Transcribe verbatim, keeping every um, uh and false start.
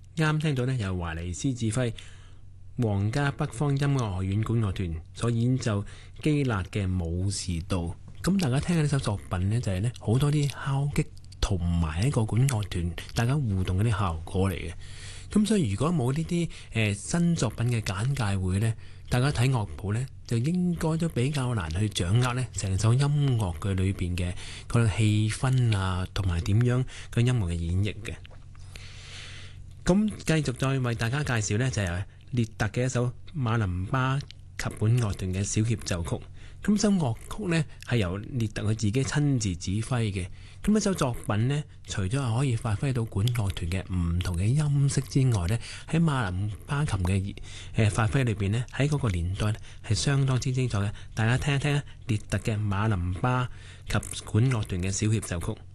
啱聽到呢，由華尼斯指揮皇家北方音樂學院管樂團所演奏基勒嘅武士道。咁大家聽下呢首作品呢，就係呢好多啲敲擊同埋一個管樂團大家互動嗰啲效果嚟嘅。咁所以如果冇呢啲誒新作品嘅簡介會呢，大家睇樂譜呢，就應該都比較難去掌握呢成首音樂嘅裏邊嘅嗰個氣氛啊，同埋點樣個音樂嘅演繹嘅。咁繼續再為大家介紹呢，就係列特嘅一首馬林巴及管樂團嘅小協奏曲。咁首樂曲呢，係由列特佢自己親自指揮嘅。咁一首作品呢，除咗係可以發揮到管樂團嘅唔同嘅音色之外呢，喺馬林巴琴嘅誒發揮裏邊呢，喺嗰個年代呢係相當之精彩嘅。大家聽一聽列特嘅馬林巴及管樂團嘅小協奏曲。